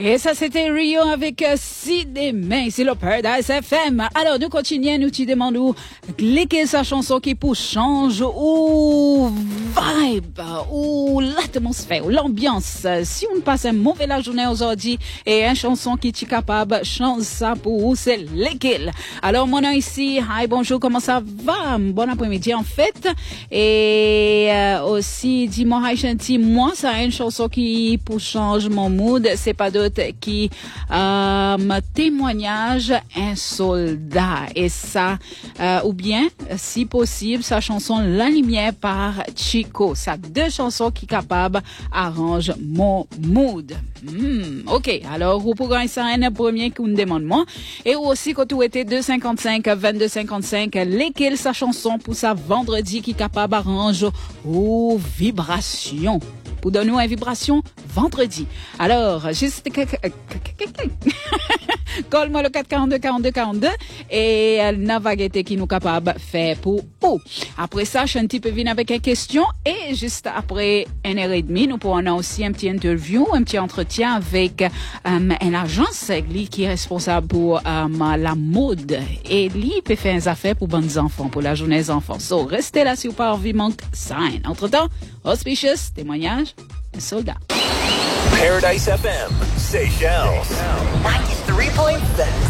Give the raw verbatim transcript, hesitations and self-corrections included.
Et ça, c'était Rio avec euh, Si des mains, c'est le Paradise F M. Alors, nous continuons, nous te demandons, cliquez sa chanson qui pour change ou vibe, ou l'atmosphère, ou l'ambiance. Si on passe un mauvais la journée aujourd'hui et une chanson qui est capable, change ça pour vous, c'est lesquels. Alors, mon nom ici, hi, bonjour, comment ça va? Bon après-midi, en fait. Et euh, aussi, dis-moi, hi, chanty, moi, ça a une chanson qui pour change mon mood, c'est pas d'autre qui euh, témoignage un soldat et ça euh, ou bien si possible sa chanson La Lumière par Chico, ça deux chansons qui capables arrange mon mood. Hmm, ok, alors vous pouvez ça un premier qui me demande moi et aussi quand tu étais deux cinquante-cinq vingt-deux cinquante-cinq lesquelles sa chanson pour sa vendredi qui capable arrange aux vibrations pour donner une vibration vendredi. Alors, juste colle-moi le quatre quarante-deux quarante-deux quarante-deux et la vaguette qui nous capable faire pour vous. Après ça, Chanty peut venir avec une question et juste après une heure et demie, nous pourrons aussi un petit interview, un petit entretien avec um, une agence qui est responsable pour um, la mode et lui peut faire des affaires pour bonnes enfants, pour la journée des enfants. So, restez là si vous pas envie manque sign. Entre-temps, auspicious, témoignage, un soldat. Paradise F M, Seychelles. ninety-three point six.